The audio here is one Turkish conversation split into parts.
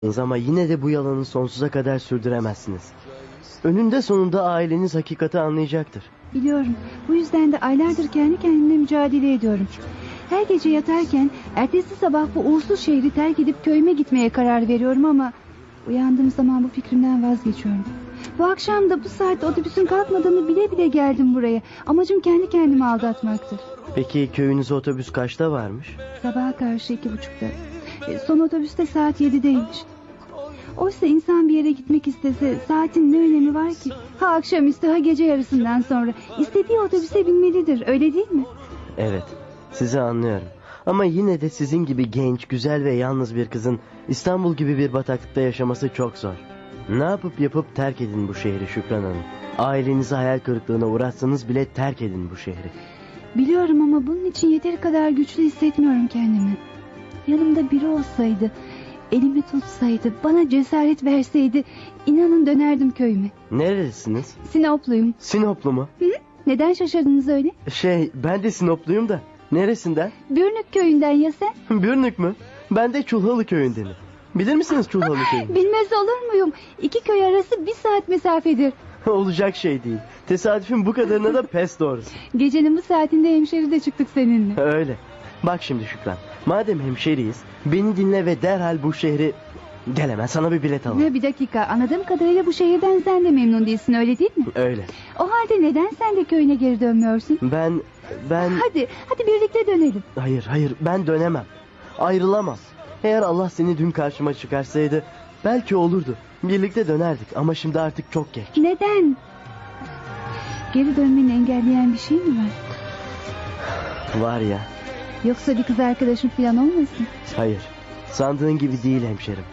Ama yine de bu yalanı sonsuza kadar sürdüremezsiniz. Önünde sonunda aileniz hakikati anlayacaktır. Biliyorum. Bu yüzden de aylardır kendi kendimle mücadele ediyorum. Her gece yatarken ertesi sabah bu uğursuz şehri terk edip köyüme gitmeye karar veriyorum ama uyandığım zaman bu fikrimden vazgeçiyorum. Bu akşam da bu saatte otobüsün kalkmadığını bile bile geldim buraya. Amacım kendi kendimi aldatmaktır. Peki köyünüze otobüs kaçta varmış? Sabaha karşı 2.30'da. Son otobüste saat 7'deymiş. Oysa insan bir yere gitmek istese saatin ne önemi var ki? Ha akşamüstü ha gece yarısından sonra istediği otobüse binmelidir, öyle değil mi? Evet, sizi anlıyorum. Ama yine de sizin gibi genç, güzel ve yalnız bir kızın İstanbul gibi bir bataklıkta yaşaması çok zor. Ne yapıp terk edin bu şehri Şükran Hanım. Ailenizi hayal kırıklığına uğratsanız bile terk edin bu şehri. Biliyorum ama bunun için yeteri kadar güçlü hissetmiyorum kendimi. Yanımda biri olsaydı, elimi tutsaydı, bana cesaret verseydi inanın dönerdim köyüme. Nerelisiniz? Sinopluyum. Sinoplu mu? Hı? Neden şaşırdınız öyle? Ben de Sinopluyum da. Neresinden? Bürnük köyünden, ya sen? Bürnük mü? Ben de Çulhalı köyündenim. Bilir misiniz Çulhalı köyünü? Bilmez olur muyum? 2 köy arası 1 saat mesafedir. Olacak şey değil. Tesadüfün bu kadarına da pes doğrusu. Gecenin bu saatinde hemşeri de çıktık seninle. Öyle. Bak şimdi Şükran. Madem hemşeriyiz, beni dinle ve derhal bu şehri... Gel hemen sana bir bilet alalım. Bir dakika, anladığım kadarıyla bu şehirden sen de memnun değilsin, öyle değil mi? Öyle. O halde neden sen de köyüne geri dönmüyorsun? Ben... Hadi birlikte dönelim. Hayır ben dönemem. Ayrılamam. Eğer Allah seni dün karşıma çıkarsaydı belki olurdu. Birlikte dönerdik ama şimdi artık çok geç. Neden? Geri dönmeni engelleyen bir şey mi var? Var ya. Yoksa bir kız arkadaşın falan olmasın? Hayır. Sandığın gibi değil hemşerim.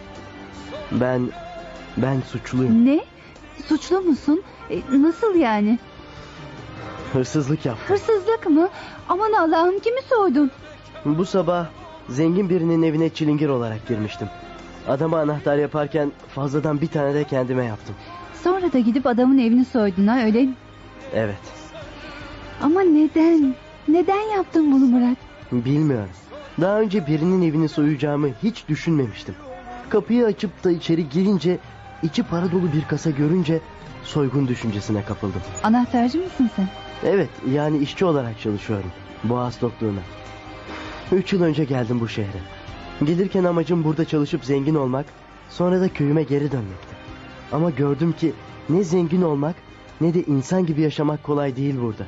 Ben suçluyum. Ne? Suçlu musun? Nasıl yani? Hırsızlık yaptım. Hırsızlık mı? Aman Allah'ım, kimi soydun? Bu sabah zengin birinin evine çilingir olarak girmiştim. Adama anahtar yaparken fazladan bir tane de kendime yaptım. Sonra da gidip adamın evini soydun ha, öyle mi? Evet. Ama neden? Neden yaptın bunu Murat? Bilmiyorum. Daha önce birinin evini soyacağımı hiç düşünmemiştim. Kapıyı açıp da içeri girince, içi para dolu bir kasa görünce soygun düşüncesine kapıldım. Anahtarcı mısın sen? Evet, yani işçi olarak çalışıyorum. Boğaz Dokluğu'na. 3 yıl önce geldim bu şehre. Gelirken amacım burada çalışıp zengin olmak, sonra da köyüme geri dönmekti. Ama gördüm ki ne zengin olmak ne de insan gibi yaşamak kolay değil burada.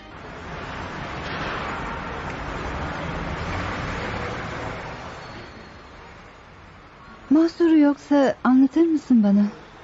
Mahsuru yoksa anlatır mısın bana?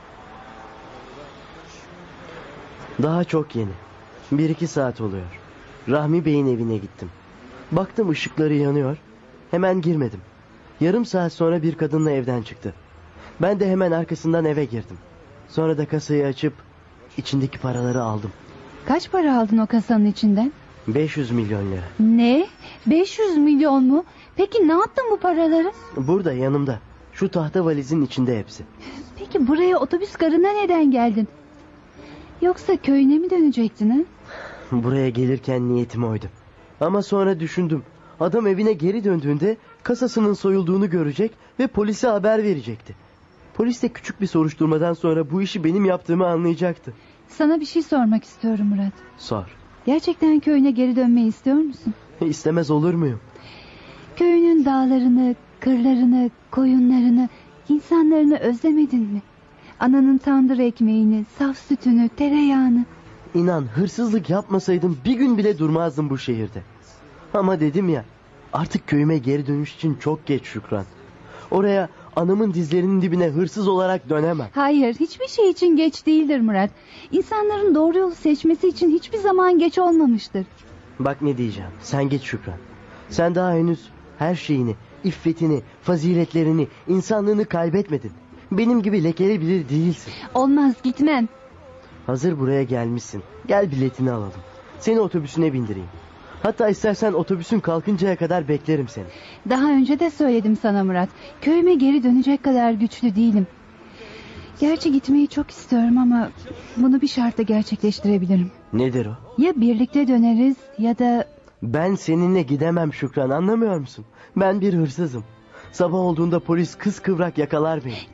Daha çok yeni. 1-2 saat oluyor. Rahmi Bey'in evine gittim. Baktım ışıkları yanıyor. Hemen girmedim. Yarım saat sonra bir kadınla evden çıktı. Ben de hemen arkasından eve girdim. Sonra da kasayı açıp içindeki paraları aldım. Kaç para aldın o kasanın içinden? 500 milyon lira. Ne? 500 milyon mu? Peki ne yaptın bu paraları? Burada yanımda. Şu tahta valizin içinde hepsi. Peki buraya otobüs garına neden geldin? Yoksa köyüne mi dönecektin ha? Buraya gelirken niyetim oydu. Ama sonra düşündüm. Adam evine geri döndüğünde kasasının soyulduğunu görecek ve polise haber verecekti. Polis de küçük bir soruşturmadan sonra bu işi benim yaptığımı anlayacaktı. Sana bir şey sormak istiyorum Murat. Sor. Gerçekten köyüne geri dönmeyi istiyor musun? İstemez olur muyum? Köyünün dağlarını, kırlarını, koyunlarını, insanlarını özlemedin mi? Ananın tandır ekmeğini, saf sütünü, tereyağını. İnan hırsızlık yapmasaydım bir gün bile durmazdım bu şehirde. Ama dedim ya, artık köyüme geri dönüş için çok geç Şükran. Oraya anamın dizlerinin dibine hırsız olarak dönemem. Hayır, hiçbir şey için geç değildir Murat. İnsanların doğru yolu seçmesi için hiçbir zaman geç olmamıştır. Bak ne diyeceğim, sen git Şükran. Sen daha henüz her şeyini, iffetini, faziletlerini, insanlığını kaybetmedin. Benim gibi lekeli biri değilsin. Olmaz, gitmem. Hazır buraya gelmişsin. Gel biletini alalım. Seni otobüsüne bindireyim. Hatta istersen otobüsün kalkıncaya kadar beklerim seni. Daha önce de söyledim sana Murat. Köyüme geri dönecek kadar güçlü değilim. Gerçi gitmeyi çok istiyorum ama bunu bir şartla gerçekleştirebilirim. Nedir o? Ya birlikte döneriz ya da... Ben seninle gidemem Şükran, anlamıyor musun? Ben bir hırsızım. Sabah olduğunda polis kıskıvrak yakalar beni.